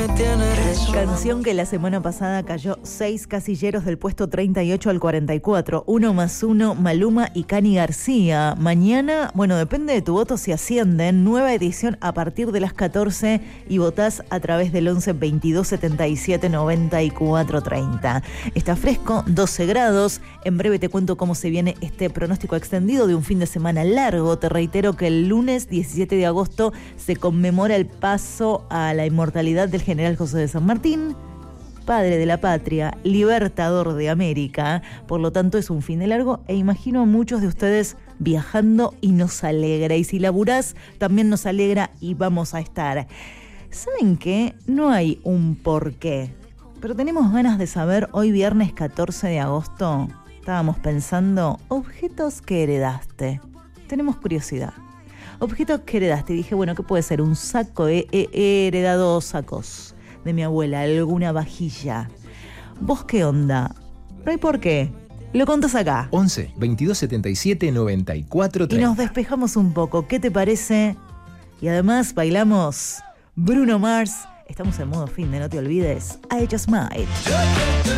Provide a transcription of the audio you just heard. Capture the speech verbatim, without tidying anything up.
me tiene resonando. Canción que la semana pasada cayó seis casilleros del puesto treinta y ocho al cuarenta y cuatro. Uno más uno, Maluma y Cani García. Mañana, bueno, depende de tu voto si ascienden. Nueva edición a partir de las catorce y votás a través del once veintidós setenta y siete noventa y cuatro treinta. Está fresco, doce grados. En breve te cuento cómo se viene este pronóstico extendido de un fin de semana largo. Te reitero que el lunes diecisiete de agosto se conmemora el paso a la inmortalidad del general José de San Martín, padre de la patria, libertador de América. Por lo tanto, es un fin de largo e imagino a muchos de ustedes viajando y nos alegra. Y si laburás, también nos alegra y vamos a estar. ¿Saben qué? No hay un porqué, pero tenemos ganas de saber. Hoy viernes catorce de agosto, estábamos pensando objetos que heredaste. Tenemos curiosidad. Objetos que heredaste. Dije, bueno, ¿qué puede ser? Un saco. He, he, he heredado sacos de mi abuela, alguna vajilla. ¿Vos qué onda? No hay por qué. Lo contás acá. once veintidós setenta y siete noventa y cuatro treinta. Y nos despejamos un poco. ¿Qué te parece? Y además bailamos Bruno Mars. Estamos en modo fin de no te olvides. I Just Might.